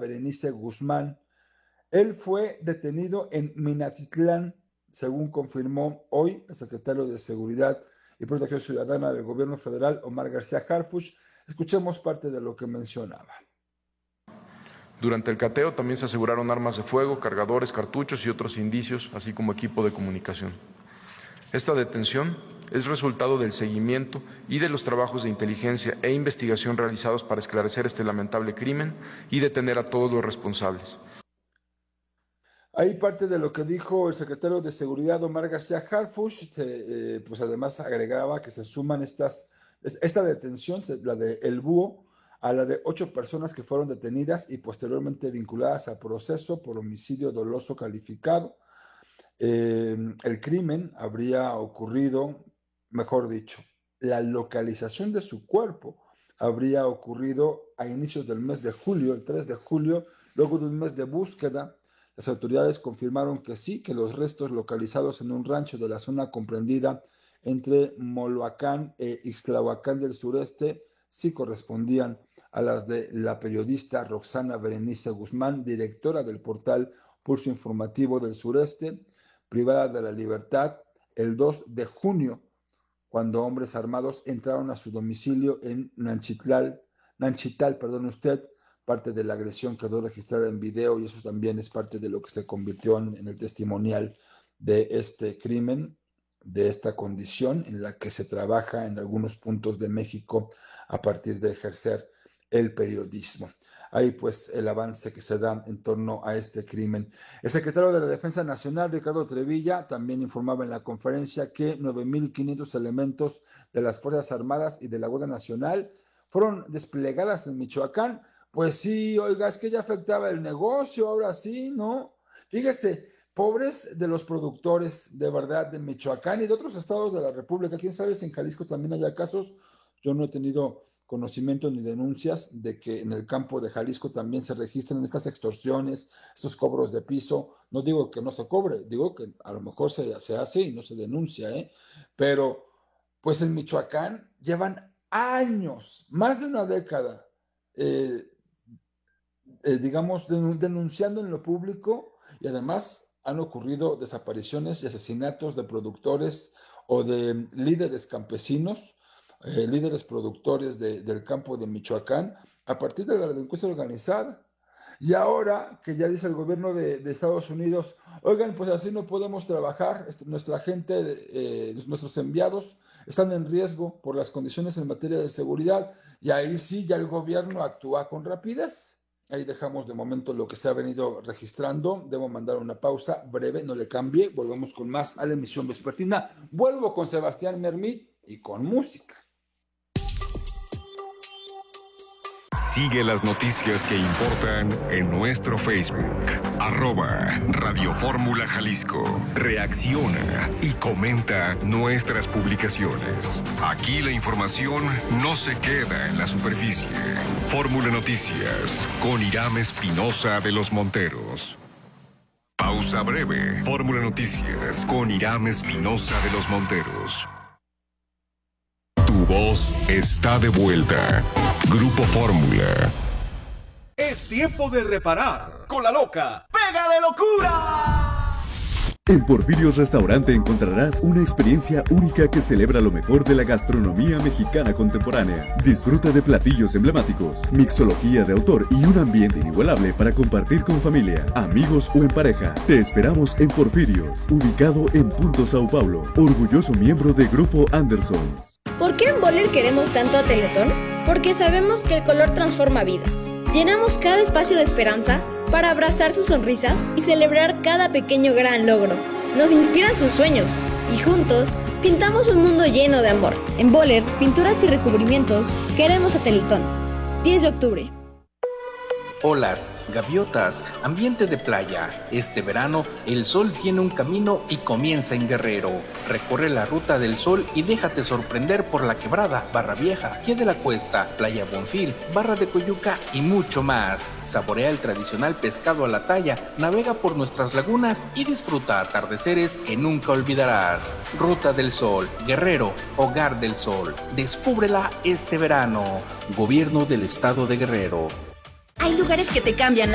Berenice Guzmán. Él fue detenido en Minatitlán, según confirmó hoy el secretario de Seguridad y Protección Ciudadana del gobierno federal, Omar García Harfuch. Escuchemos parte de lo que mencionaba. Durante el cateo también se aseguraron armas de fuego, cargadores, cartuchos y otros indicios, así como equipo de comunicación. Esta detención es resultado del seguimiento y de los trabajos de inteligencia e investigación realizados para esclarecer este lamentable crimen y detener a todos los responsables. Ahí parte de lo que dijo el secretario de Seguridad, Omar García Harfuch, pues además agregaba que se suman esta detención, la de El Búho, a la de 8 personas que fueron detenidas y posteriormente vinculadas a proceso por homicidio doloso calificado. El crimen habría ocurrido, mejor dicho, la localización de su cuerpo habría ocurrido a inicios del mes de julio, el 3 de julio, luego de un mes de búsqueda. Las autoridades confirmaron que sí, que los restos localizados en un rancho de la zona comprendida entre Moloacán e Ixtlahuacán del Sureste sí correspondían a las de la periodista Roxana Berenice Guzmán, directora del portal Pulso Informativo del Sureste, privada de la libertad el 2 de junio, cuando hombres armados entraron a su domicilio en Nanchital, parte de la agresión quedó registrada en video y eso también es parte de lo que se convirtió en el testimonial de este crimen, de esta condición en la que se trabaja en algunos puntos de México a partir de ejercer el periodismo. Ahí pues el avance que se da en torno a este crimen. El secretario de la Defensa Nacional, Ricardo Trevilla, también informaba en la conferencia que 9,500 elementos de las Fuerzas Armadas y de la Guardia Nacional fueron desplegadas en Michoacán. Pues sí, oiga, es que ya afectaba el negocio, ahora sí, ¿no? Fíjese, pobres de los productores, de verdad, de Michoacán y de otros estados de la República. ¿Quién sabe si en Jalisco también haya casos? Yo no he tenido conocimiento ni denuncias de que en el campo de Jalisco también se registren estas extorsiones, estos cobros de piso. No digo que no se cobre, digo que a lo mejor se hace y no se denuncia, pero pues en Michoacán llevan años, más de una década, digamos, denunciando en lo público, y además han ocurrido desapariciones y asesinatos de productores o de líderes campesinos, líderes productores del campo de Michoacán, a partir de la delincuencia organizada. Y ahora que ya dice el gobierno de Estados Unidos, oigan, pues así no podemos trabajar, nuestra gente, nuestros enviados están en riesgo por las condiciones en materia de seguridad, y ahí sí ya el gobierno actúa con rapidez. Ahí dejamos de momento lo que se ha venido registrando. Debo mandar una pausa breve, no le cambie, volvemos con más a la emisión vespertina. Vuelvo con Sebastián Mermit y con música. Sigue las noticias que importan en nuestro Facebook, @Radio Fórmula Jalisco. Reacciona y comenta nuestras publicaciones. Aquí la información no se queda en la superficie. Fórmula Noticias con Irán Espinosa de los Monteros. Pausa breve. Fórmula Noticias con Irán Espinosa de los Monteros. Tu voz está de vuelta. Grupo Fórmula. Es tiempo de reparar con la loca ¡Pega de locura! En Porfirios Restaurante encontrarás una experiencia única que celebra lo mejor de la gastronomía mexicana contemporánea. Disfruta de platillos emblemáticos, mixología de autor y un ambiente inigualable para compartir con familia, amigos o en pareja. Te esperamos en Porfirios, ubicado en Punto Sao Paulo, orgulloso miembro de Grupo Andersons. ¿Por qué en Boller queremos tanto a Teletón? Porque sabemos que el color transforma vidas. Llenamos cada espacio de esperanza para abrazar sus sonrisas y celebrar cada pequeño gran logro. Nos inspiran sus sueños y juntos pintamos un mundo lleno de amor. En Boller, pinturas y recubrimientos, queremos a Teletón. 10 de octubre. Olas, gaviotas, ambiente de playa. Este verano, el sol tiene un camino y comienza en Guerrero. Recorre la ruta del sol y déjate sorprender por La Quebrada, Barra Vieja, Pie de la Cuesta, Playa Bonfil, Barra de Coyuca y mucho más. Saborea el tradicional pescado a la talla, navega por nuestras lagunas y disfruta atardeceres que nunca olvidarás. Ruta del Sol, Guerrero, Hogar del Sol. Descúbrela este verano. Gobierno del Estado de Guerrero. Hay lugares que te cambian